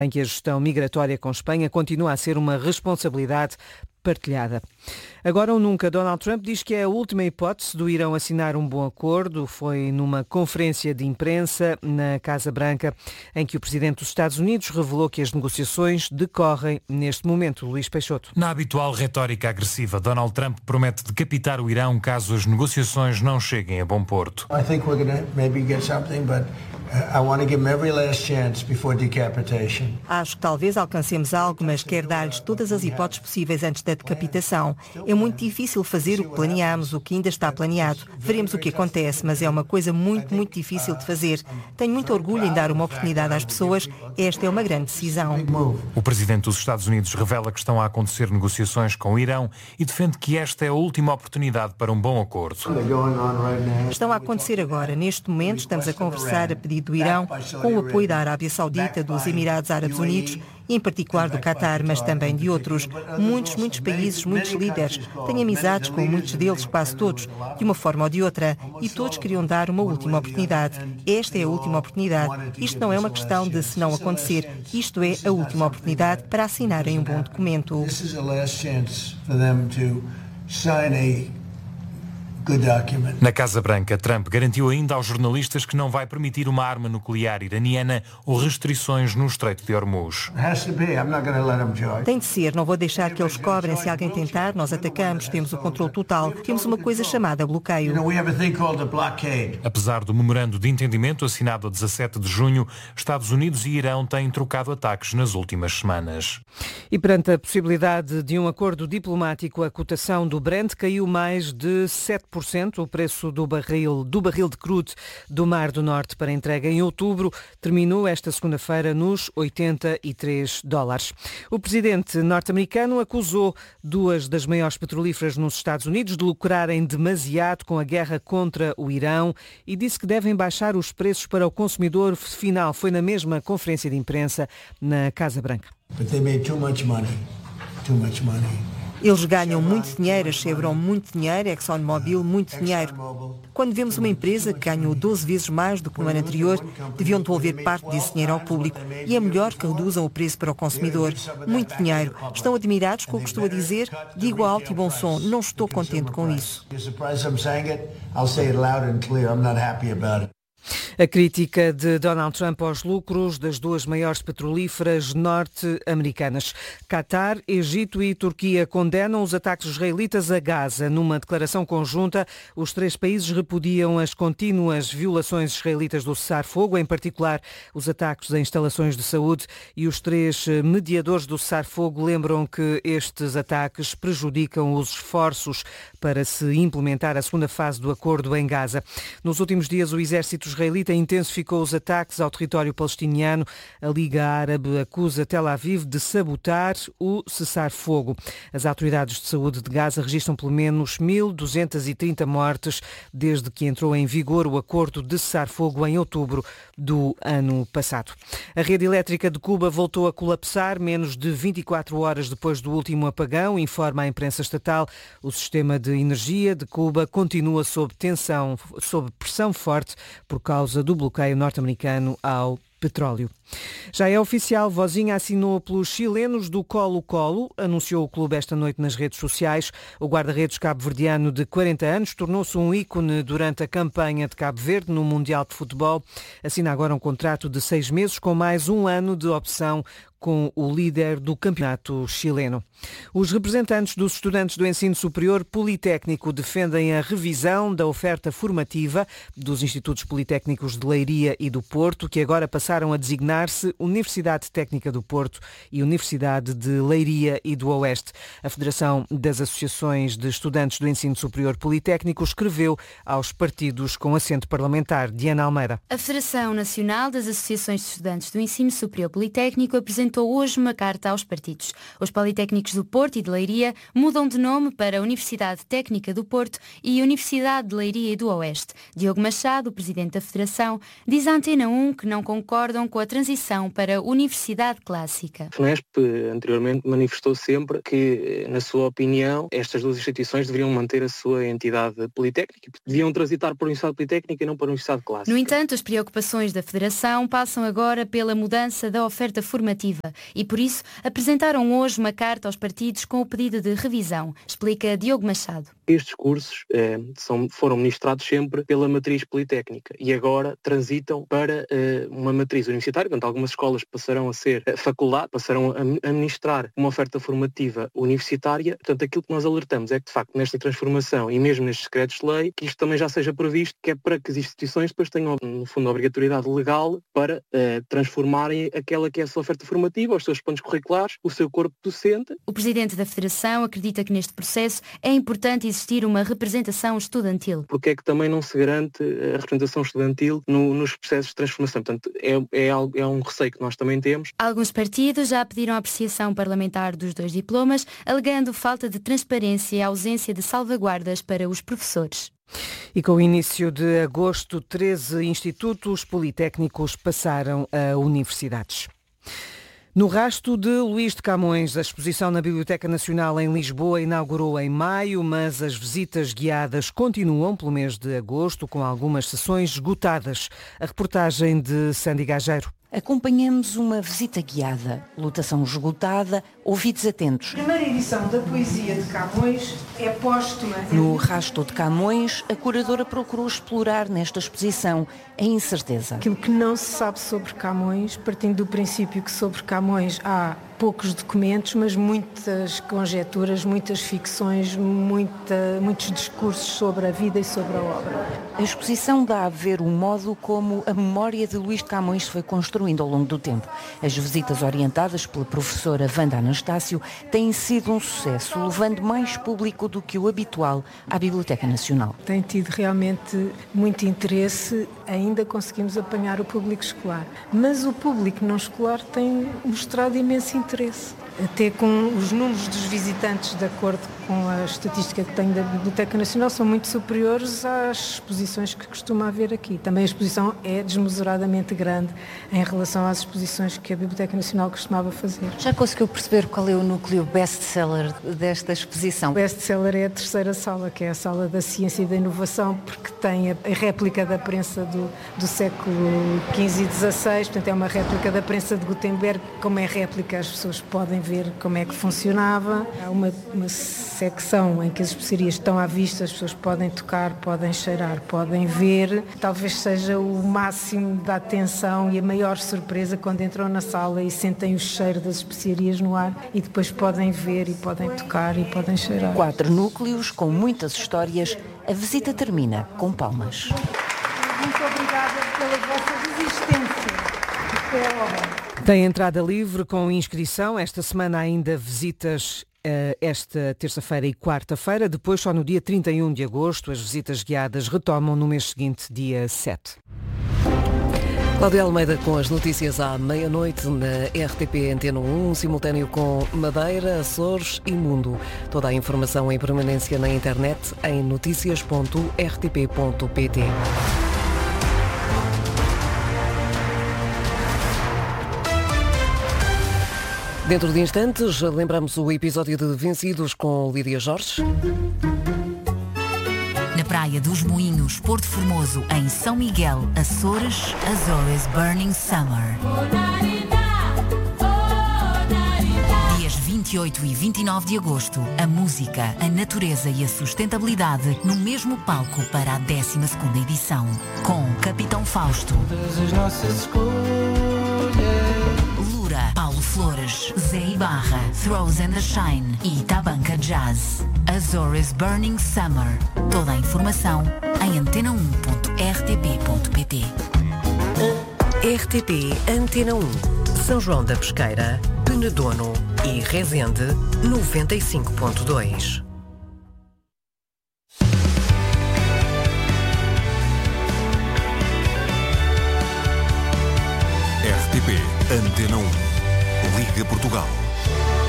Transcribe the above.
em que a gestão migratória com Espanha continua a ser uma responsabilidade partilhada. Agora ou nunca, Donald Trump diz que é a última hipótese do Irão assinar um bom acordo. Foi numa conferência de imprensa na Casa Branca em que o presidente dos Estados Unidos revelou que as negociações decorrem neste momento. Luís Peixoto. Na habitual retórica agressiva, Donald Trump promete decapitar o Irão caso as negociações não cheguem a bom porto. Acho que talvez alcancemos algo, mas quero dar-lhes todas as hipóteses possíveis antes da decapitação. É muito difícil fazer o que planeamos, o que ainda está planeado. Veremos o que acontece, mas é uma coisa muito, muito difícil de fazer. Tenho muito orgulho em dar uma oportunidade às pessoas. Esta é uma grande decisão. O presidente dos Estados Unidos revela que estão a acontecer negociações com o Irão e defende que esta é a última oportunidade para um bom acordo. Estão a acontecer agora. Neste momento estamos a conversar a pedido do Irão, com o apoio da Arábia Saudita, dos Emirados Árabes Unidos e em particular do Qatar, mas também de outros. Muitos países, muitos líderes. Tenho amizades com muitos deles, quase todos, de uma forma ou de outra, e todos queriam dar uma última oportunidade. Esta é a última oportunidade. Isto não é uma questão de se não acontecer. Isto é a última oportunidade para assinarem um bom documento. Na Casa Branca, Trump garantiu ainda aos jornalistas que não vai permitir uma arma nuclear iraniana ou restrições no Estreito de Hormuz. Tem de ser, não vou deixar que eles cobrem. Se alguém tentar, nós atacamos. Temos o controle total. Temos uma coisa chamada bloqueio. Apesar do memorando de entendimento assinado a 17 de junho, Estados Unidos e Irão têm trocado ataques nas últimas semanas. E perante a possibilidade de um acordo diplomático, a cotação do Brent caiu mais de 7%. O preço do barril de crudo do Mar do Norte para entrega em outubro terminou esta segunda-feira nos $83. O presidente norte-americano acusou duas das maiores petrolíferas nos Estados Unidos de lucrarem demasiado com a guerra contra o Irão e disse que devem baixar os preços para o consumidor final. Foi na mesma conferência de imprensa na Casa Branca. Eles ganham muito dinheiro, a Chevron muito dinheiro, a ExxonMobil muito dinheiro. Quando vemos uma empresa que ganhou 12 vezes mais do que no ano anterior, deviam devolver parte desse dinheiro ao público. E é melhor que reduzam o preço para o consumidor. Muito dinheiro. Estão admirados com o que estou a dizer? Digo alto e bom som, não estou contente com isso. A crítica de Donald Trump aos lucros das duas maiores petrolíferas norte-americanas. Qatar, Egito e Turquia condenam os ataques israelitas a Gaza. Numa declaração conjunta, os três países repudiam as contínuas violações israelitas do cessar-fogo, em particular os ataques a instalações de saúde, e os três mediadores do cessar-fogo lembram que estes ataques prejudicam os esforços para se implementar a segunda fase do acordo em Gaza. Nos últimos dias, o exército israelita intensificou os ataques ao território palestiniano. A Liga Árabe acusa Tel Aviv de sabotar o cessar-fogo. As autoridades de saúde de Gaza registram pelo menos 1.230 mortes desde que entrou em vigor o acordo de cessar-fogo em outubro do ano passado. A rede elétrica de Cuba voltou a colapsar menos de 24 horas depois do último apagão, informa a imprensa estatal. O sistema de energia de Cuba continua sob pressão forte por causa do bloqueio norte-americano ao petróleo. Já é oficial, Vozinha assinou pelos chilenos do Colo-Colo, anunciou o clube esta noite nas redes sociais. O guarda-redes cabo-verdiano de 40 anos tornou-se um ícone durante a campanha de Cabo Verde no Mundial de Futebol. Assina agora um contrato de 6 meses com mais um ano de opção com o líder do campeonato chileno. Os representantes dos estudantes do ensino superior politécnico defendem a revisão da oferta formativa dos institutos politécnicos de Leiria e do Porto, que agora passaram a designar-se Universidade Técnica do Porto e Universidade de Leiria e do Oeste. A Federação das Associações de Estudantes do Ensino Superior Politécnico escreveu aos partidos com assento parlamentar. Diana Almeida. A Federação Nacional das Associações de Estudantes do Ensino Superior Politécnico apresentou apresentou hoje uma carta aos partidos. Os Politécnicos do Porto e de Leiria mudam de nome para Universidade Técnica do Porto e Universidade de Leiria e do Oeste. Diogo Machado, o presidente da Federação, diz à Antena 1 que não concordam com a transição para a Universidade Clássica. A FNESP anteriormente manifestou sempre que, na sua opinião, estas duas instituições deveriam manter a sua entidade politécnica, deviam transitar para a Universidade Politécnica e não para a Universidade Clássica. No entanto, as preocupações da Federação passam agora pela mudança da oferta formativa e, por isso, apresentaram hoje uma carta aos partidos com o pedido de revisão, explica Diogo Machado. Estes cursos foram ministrados sempre pela matriz politécnica e agora transitam para uma matriz universitária, portanto algumas escolas passarão a ser faculdade, passarão a ministrar uma oferta formativa universitária. Portanto, aquilo que nós alertamos é que, de facto, nesta transformação e mesmo nestes decretos de lei, que isto também já seja previsto, que é para que as instituições depois tenham, no fundo, a obrigatoriedade legal para transformarem aquela que é a sua oferta formativa, os seus planos curriculares, o seu corpo docente. O presidente da Federação acredita que neste processo é importante existir uma representação estudantil. Porque é que também não se garante a representação estudantil nos processos de transformação? Portanto, é um receio que nós também temos. Alguns partidos já pediram a apreciação parlamentar dos 2 diplomas, alegando falta de transparência e ausência de salvaguardas para os professores. E com o início de agosto, 13 institutos politécnicos passaram a universidades. No rasto de Luís de Camões, a exposição na Biblioteca Nacional em Lisboa inaugurou em maio, mas as visitas guiadas continuam pelo mês de agosto, com algumas sessões esgotadas. A reportagem de Sandy Gageiro. Acompanhamos uma visita guiada, lotação esgotada, ouvidos atentos. A primeira edição da poesia de Camões é póstuma. No rasto de Camões, a curadora procurou explorar nesta exposição a incerteza. Aquilo que não se sabe sobre Camões, partindo do princípio que sobre Camões há poucos documentos, mas muitas conjecturas, muitas ficções, muitos discursos sobre a vida e sobre a obra. A exposição dá a ver o modo como a memória de Luís de Camões se foi construindo ao longo do tempo. As visitas orientadas pela professora Wanda Anastácio têm sido um sucesso, levando mais público do que o habitual à Biblioteca Nacional. Tem tido realmente muito interesse, ainda conseguimos apanhar o público escolar. Mas o público não escolar tem mostrado imenso interesse. Até com os números dos visitantes, de acordo com a estatística que tenho da Biblioteca Nacional, são muito superiores às exposições que costuma haver aqui. Também a exposição é desmesuradamente grande em relação às exposições que a Biblioteca Nacional costumava fazer. Já conseguiu perceber qual é o núcleo best-seller desta exposição? O best-seller é a terceira sala, que é a sala da ciência e da inovação, porque tem a réplica da prensa do século XV e XVI, portanto é uma réplica da prensa de Gutenberg. Como é réplica, as pessoas podem ver como é que funcionava. Há uma secção em que as especiarias estão à vista, as pessoas podem tocar, podem cheirar, podem ver. Talvez seja o máximo da atenção e a maior surpresa quando entram na sala e sentem o cheiro das especiarias no ar e depois podem ver e podem tocar e podem cheirar. 4 núcleos com muitas histórias. A visita termina com palmas. Muito obrigada pela vossa resistência. Até a hora. Tem entrada livre com inscrição. Esta semana ainda visitas esta terça-feira e quarta-feira. Depois, só no dia 31 de agosto, as visitas guiadas retomam no mês seguinte, dia 7. Cláudia Almeida com as notícias à meia-noite na RTP Antena 1, simultâneo com Madeira, Açores e Mundo. Toda a informação em permanência na internet em noticias.rtp.pt. Dentro de instantes, lembramos o episódio de Vencidos com Lídia Jorge. Na Praia dos Moinhos, Porto Formoso, em São Miguel, Açores, Azores Burning Summer. Dias 28 e 29 de agosto, a música, a natureza e a sustentabilidade no mesmo palco para a 12ª edição. Com Capitão Fausto, Lura, Paulo Flores, Zé Ibarra, Throws and the Shine e Tabanca Jazz. Azores Burning Summer. Toda a informação em antena1.rtp.pt. RTP Antena 1, São João da Pesqueira, Penedono e Rezende 95.2. RTP Antena 1, Liga Liga Portugal.